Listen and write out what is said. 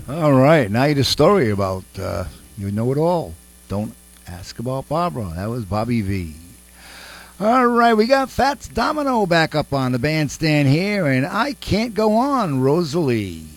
All right, now you the story about You Know It All. Don't ask about Barbara. That was Bobby V. All right, we got Fats Domino back up on the bandstand here, and I Can't Go On, Rosalie.